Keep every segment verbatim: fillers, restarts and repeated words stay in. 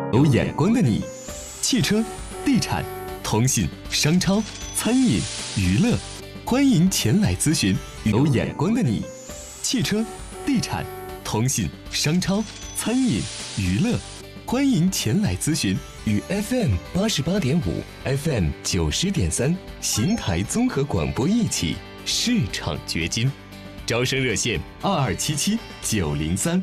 有眼光的你，汽车、地产、通信、商超、餐饮、娱乐，欢迎前来咨询。有眼光的你，汽车、地产、通信、商超、餐饮、娱乐，欢迎前来咨询。与 F M 八十八点五、F M 九十点三邢台综合广播一起市场掘金，招生热线二二七七九零三。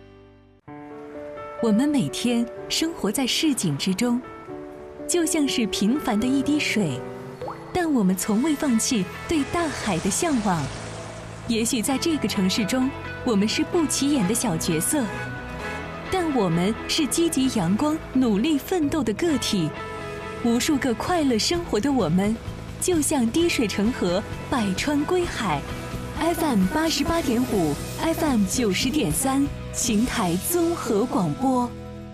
我们每天生活在市井之中，就像是平凡的一滴水，但我们从未放弃对大海的向往。也许在这个城市中，我们是不起眼的小角色，但我们是积极阳光、努力奋斗的个体。无数个快乐生活的我们，就像滴水成河，百川归海。F M 八十八点五 ，F M 九十点三，邢台综合广播。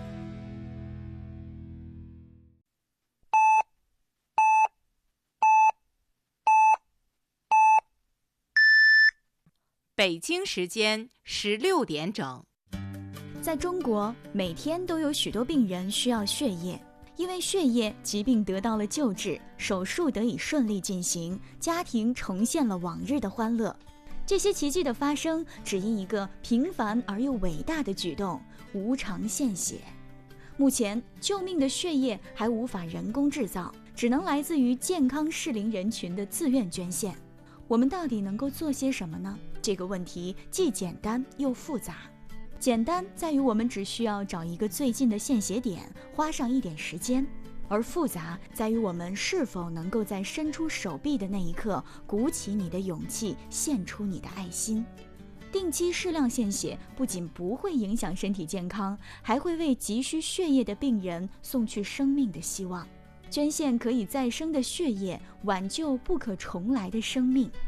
北京时间十六点整。 在中国，每天都有许多病人需要血液，因为血液，疾病得到了救治，手术得以顺利进行，家庭重现了往日的欢乐。这些奇迹的发生，只因一个平凡而又伟大的举动——无偿献血。目前，救命的血液还无法人工制造，只能来自于健康适龄人群的自愿捐献。我们到底能够做些什么呢？这个问题既简单又复杂。简单在于我们只需要找一个最近的献血点，花上一点时间；而复杂在于我们是否能够在伸出手臂的那一刻，鼓起你的勇气，献出你的爱心。定期适量献血不仅不会影响身体健康，还会为急需血液的病人送去生命的希望。捐献可以再生的血液，挽救不可重来的生命。